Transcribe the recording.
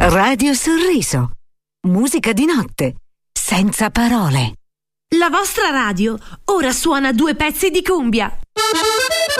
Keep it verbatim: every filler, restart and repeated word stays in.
Radio Sorriso. Musica di notte, senza parole. La vostra radio ora suona due pezzi di cumbia.